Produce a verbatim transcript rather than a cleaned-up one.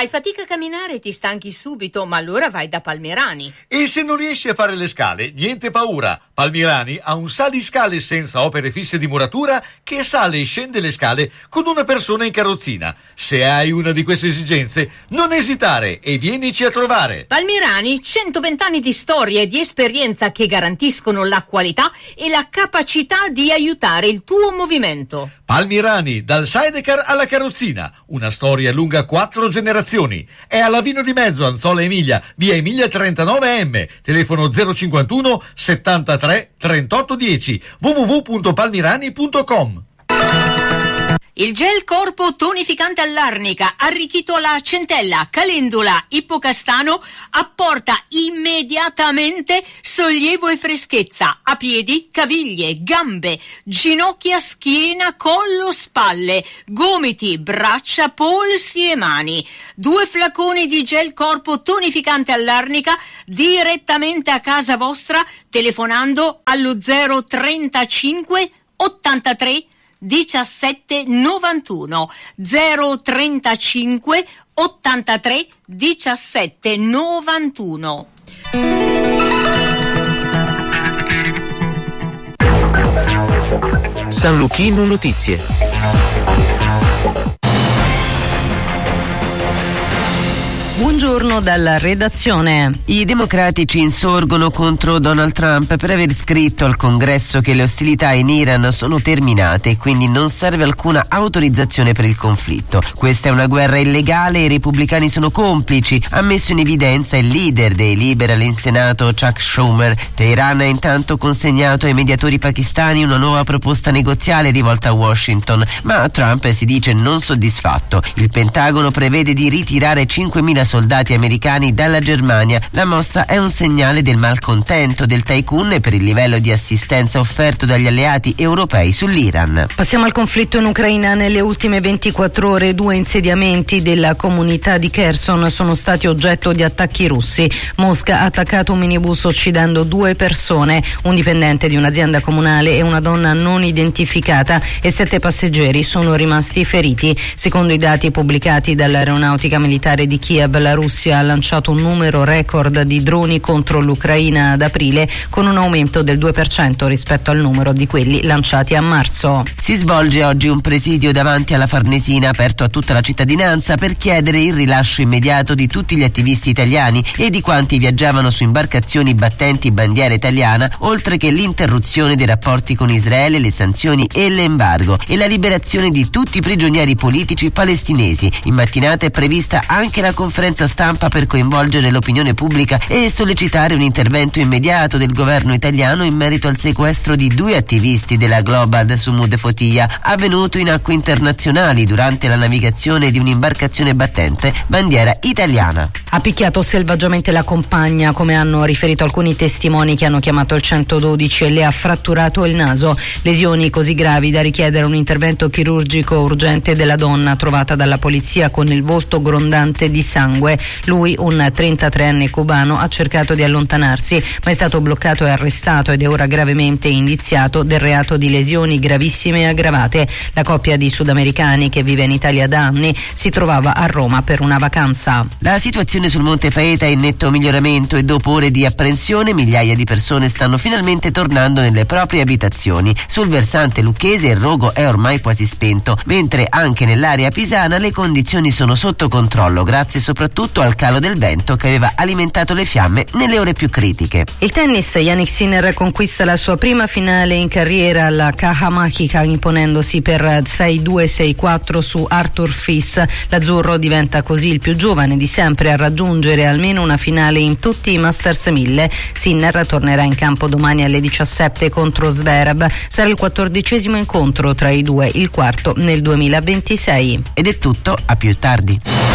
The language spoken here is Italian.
Fai fatica a camminare e ti stanchi subito, ma allora vai da Palmirani. E se non riesci a fare le scale, niente paura. Palmirani ha un saliscale senza opere fisse di muratura che sale e scende le scale con una persona in carrozzina. Se hai una di queste esigenze, non esitare e vienici a trovare. Palmirani, centoventi anni di storia e di esperienza che garantiscono la qualità e la capacità di aiutare il tuo movimento. Palmirani, dal sidecar alla carrozzina, una storia lunga quattro generazioni. È alla Vino di Mezzo, Anzola Emilia, via Emilia trentanove M, telefono zero cinquantuno settantatré trentotto dieci, w w w punto palmirani punto com. Il gel corpo tonificante all'arnica, arricchito alla centella, calendula, ippocastano, apporta immediatamente sollievo e freschezza a piedi, caviglie, gambe, ginocchia, schiena, collo, spalle, gomiti, braccia, polsi e mani. Due flaconi di gel corpo tonificante all'arnica direttamente a casa vostra telefonando allo zero trentacinque ottantatré diciassette novantuno zero trentacinque ottantatré diciassette novantuno. San Luchino Notizie. Buongiorno dalla redazione. I democratici insorgono contro Donald Trump per aver scritto al Congresso che le ostilità in Iran sono terminate e quindi non serve alcuna autorizzazione per il conflitto. Questa è una guerra illegale e i repubblicani sono complici, ha messo in evidenza il leader dei liberal in Senato, Chuck Schumer. Teheran ha intanto consegnato ai mediatori pakistani una nuova proposta negoziale rivolta a Washington, ma Trump si dice non soddisfatto. Il Pentagono prevede di ritirare cinquemila soldati americani dalla Germania. La mossa è un segnale del malcontento del tycoon per il livello di assistenza offerto dagli alleati europei sull'Iran. Passiamo al conflitto in Ucraina. Nelle ultime ventiquattro ore due insediamenti della comunità di Kherson sono stati oggetto di attacchi russi. Mosca ha attaccato un minibus uccidendo due persone, un dipendente di un'azienda comunale e una donna non identificata, e sette passeggeri sono rimasti feriti. Secondo i dati pubblicati dall'aeronautica militare di Kiev, la Russia ha lanciato un numero record di droni contro l'Ucraina ad aprile, con un aumento del due per cento rispetto al numero di quelli lanciati a marzo. Si svolge oggi un presidio davanti alla Farnesina aperto a tutta la cittadinanza per chiedere il rilascio immediato di tutti gli attivisti italiani e di quanti viaggiavano su imbarcazioni battenti bandiera italiana, oltre che l'interruzione dei rapporti con Israele, le sanzioni e l'embargo, e la liberazione di tutti i prigionieri politici palestinesi. In mattinata è prevista anche la conferenza stampa per coinvolgere l'opinione pubblica e sollecitare un intervento immediato del governo italiano in merito al sequestro di due attivisti della Global Sumud Fotia, avvenuto in acque internazionali durante la navigazione di un'imbarcazione battente bandiera italiana. Ha picchiato selvaggiamente la compagna, come hanno riferito alcuni testimoni che hanno chiamato il centododici, e le ha fratturato il naso. Lesioni così gravi da richiedere un intervento chirurgico urgente della donna, trovata dalla polizia con il volto grondante di sangue. Lui, un trentatreenne cubano, ha cercato di allontanarsi, ma è stato bloccato e arrestato ed è ora gravemente indiziato del reato di lesioni gravissime e aggravate. La coppia di sudamericani, che vive in Italia da anni, si trovava a Roma per una vacanza. La situazione sul Monte Faeta è in netto miglioramento e dopo ore di apprensione migliaia di persone stanno finalmente tornando nelle proprie abitazioni. Sul versante lucchese il rogo è ormai quasi spento, mentre anche nell'area pisana le condizioni sono sotto controllo, grazie soprattutto al calo del vento che aveva alimentato le fiamme nelle ore più critiche. Il tennis, Jannik Sinner conquista la sua prima finale in carriera alla Cajamarca, imponendosi per sei due sei quattro su Arthur Fils. L'azzurro diventa così il più giovane di sempre a raggiungere almeno una finale in tutti i Masters mille. Sinner tornerà in campo domani alle diciassette contro Zverev. Sarà il quattordicesimo incontro tra i due, il quarto nel duemilaventisei. Ed è tutto, a più tardi.